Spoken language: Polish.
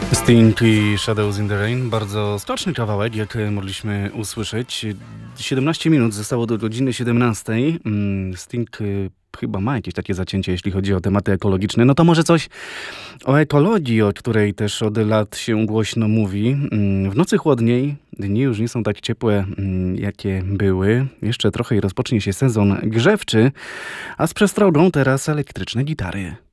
Sting i Shadows in the Rain. Bardzo stoczny kawałek, jak mogliśmy usłyszeć. 17 minut zostało do godziny 17. Sting chyba ma jakieś takie zacięcie, jeśli chodzi o tematy ekologiczne. No to może coś o ekologii, o której też od lat się głośno mówi. W nocy chłodniej, dni już nie są tak ciepłe, jakie były. Jeszcze trochę i rozpocznie się sezon grzewczy, a z przestrogą teraz elektryczne gitary.